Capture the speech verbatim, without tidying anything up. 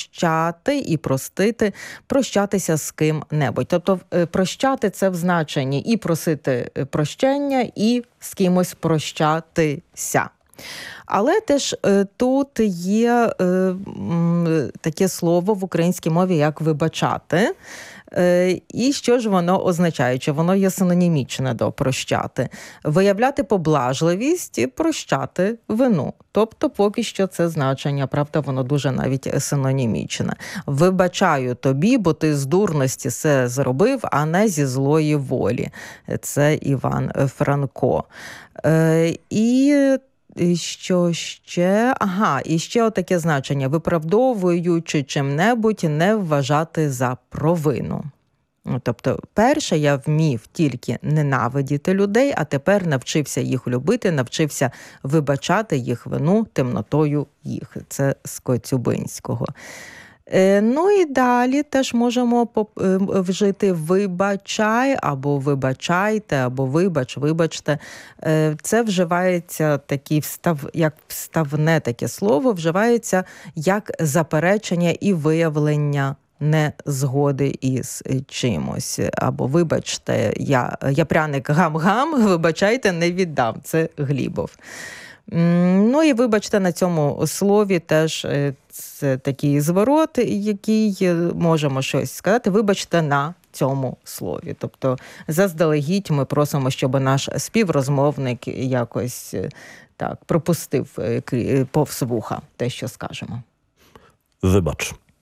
прощати і простити, прощатися з ким-небудь. Тобто прощати – це в значенні і просити прощення, і з кимось прощатися. Але теж е, тут є е, м, таке слово в українській мові, як «вибачати». Е, і що ж воно означає? Чи воно є синонімічне до «прощати»? Виявляти поблажливість і прощати вину. Тобто поки що це значення, правда, воно дуже навіть синонімічне. «Вибачаю тобі, бо ти з дурності все зробив, а не зі злої волі». Це Іван Франко. Е, і І що ще? Ага, і ще отаке значення. Виправдовуючи чим-небудь, не вважати за провину. Тобто, перше я вмів тільки ненавидіти людей, а тепер навчився їх любити, навчився вибачати їх вину темнотою їх. Це з Коцюбинського. Ну і далі теж можемо вжити «вибачай» або «вибачайте», або «вибач», «вибачте». Це вживається такі встав, як вставне таке слово, вживається як заперечення і виявлення незгоди із чимось. Або «вибачте, я, я пряник гам-гам, вибачайте, не віддам». Це Глібов. Ну і вибачте, на цьому слові теж це такий зворот, який можемо щось сказати. Вибачте на цьому слові. Тобто заздалегідь ми просимо, щоб наш співрозмовник якось так пропустив повз вуха те, що скажемо. Вибач.